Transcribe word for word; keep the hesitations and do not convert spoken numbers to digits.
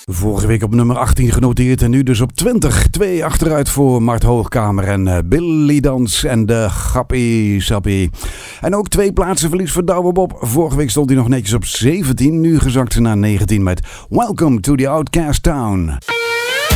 Vorige week op nummer achttien genoteerd en nu dus op twintig. Twee achteruit voor Mart Hoogkamer en uh, Billy Dans en de Gappie Sappie. En ook twee plaatsen verlies voor Douwe Bob. Vorige week stond hij nog netjes op zeventien. Nu gezakt naar negentien met Welcome to the Outcast Town.